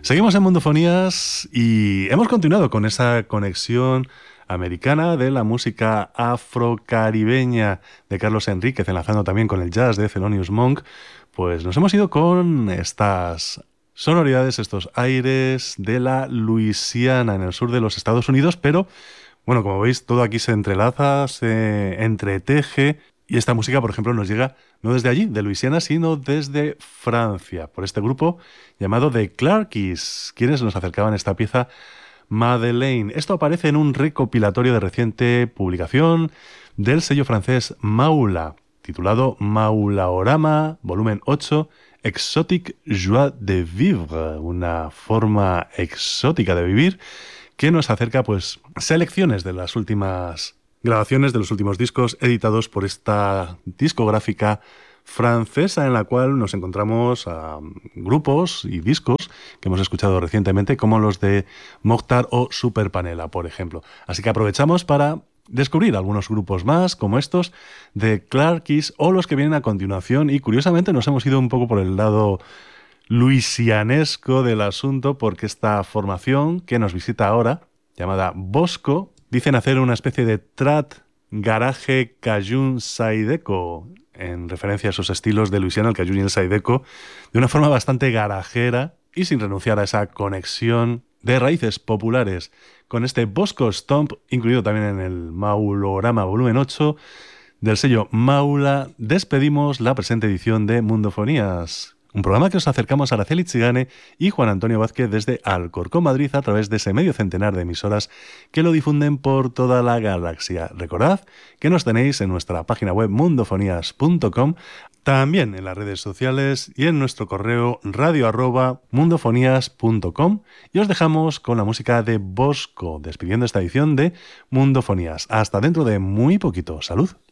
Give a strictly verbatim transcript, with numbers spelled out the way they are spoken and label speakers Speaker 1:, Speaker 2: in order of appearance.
Speaker 1: Seguimos en Mundofonías y hemos continuado con esa conexión americana de la música afrocaribeña de Carlos Enríquez, enlazando también con el jazz de Thelonious Monk. Pues nos hemos ido con estas sonoridades, estos aires de la Luisiana en el sur de los Estados Unidos, pero bueno, como veis, todo aquí se entrelaza, se entreteje. Y esta música, por ejemplo, nos llega no desde allí, de Luisiana, sino desde Francia, por este grupo llamado The Clarkies, quienes nos acercaban esta pieza Madeleine. Esto aparece en un recopilatorio de reciente publicación del sello francés Maula, titulado Maulaorama, volumen ocho, Exotic Joie de Vivre, una forma exótica de vivir, que nos acerca pues selecciones de las últimas grabaciones de los últimos discos editados por esta discográfica francesa, en la cual nos encontramos a grupos y discos que hemos escuchado recientemente, como los de Mokhtar o Super Panela, por ejemplo. Así que aprovechamos para descubrir algunos grupos más, como estos de Clarkies o los que vienen a continuación, y curiosamente nos hemos ido un poco por el lado luisianesco del asunto, porque esta formación que nos visita ahora, llamada Bosco, dicen hacer una especie de trad garage cajun saideco, en referencia a esos estilos de Luisiana, el cajun y el saideco, de una forma bastante garajera y sin renunciar a esa conexión de raíces populares con este Bosco Stomp, incluido también en el Maulorama volumen ocho del sello Maula. Despedimos la presente edición de Mundofonías, un programa que os acercamos a Araceli Chigane y Juan Antonio Vázquez desde Alcorcón, Madrid, a través de ese medio centenar de emisoras que lo difunden por toda la galaxia. Recordad que nos tenéis en nuestra página web mundofonías punto com, también en las redes sociales y en nuestro correo radio arroba mundofonías punto com, y os dejamos con la música de Bosco, despidiendo esta edición de Mundofonías. Hasta dentro de muy poquito. ¡Salud!